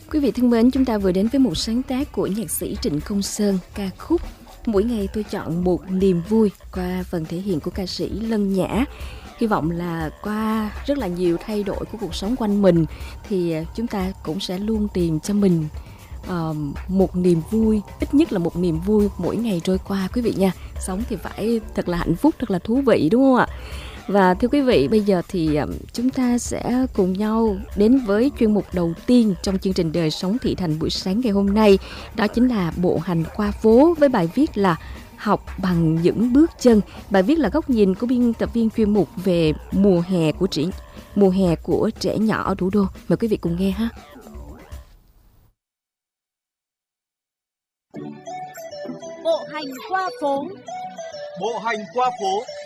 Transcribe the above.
Quý vị thân mến, chúng ta vừa đến với một sáng tác của nhạc sĩ Trịnh Công Sơn, ca khúc Mỗi Ngày Tôi Chọn Một Niềm Vui qua phần thể hiện của ca sĩ Lân Nhã. Hy vọng là qua rất là nhiều thay đổi của cuộc sống quanh mình thì chúng ta cũng sẽ luôn tìm cho mình một niềm vui, ít nhất là một niềm vui mỗi ngày trôi qua quý vị nha. Sống thì phải thật là hạnh phúc, thật là thú vị đúng không ạ? Và thưa quý vị, bây giờ thì chúng ta sẽ cùng nhau đến với chuyên mục đầu tiên trong chương trình Đời Sống Thị Thành buổi sáng ngày hôm nay. Đó chính là bộ hành qua phố với bài viết là Học bằng những bước chân. Bài viết là góc nhìn của biên tập viên chuyên mục về mùa hè của trẻ nhỏ ở thủ đô. Mời quý vị cùng nghe ha. Bộ hành qua phố. Bộ hành qua phố.